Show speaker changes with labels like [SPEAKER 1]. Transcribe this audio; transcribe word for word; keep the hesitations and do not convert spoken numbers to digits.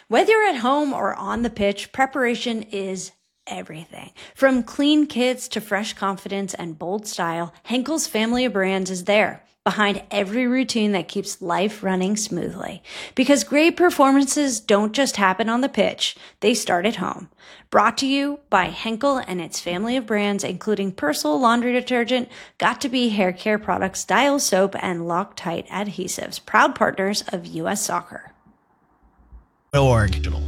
[SPEAKER 1] Whether you're at home or on the pitch, preparation is everything. From clean kits to fresh confidence and bold style, Henkel's family of brands is there behind every routine that keeps life running smoothly. Because great performances don't just happen on the pitch, they start at home. Brought to you by Henkel and its family of brands, including Persil laundry detergent, Got2b hair care products, Dial soap, and Loctite adhesives, proud partners of U S Soccer.
[SPEAKER 2] Org.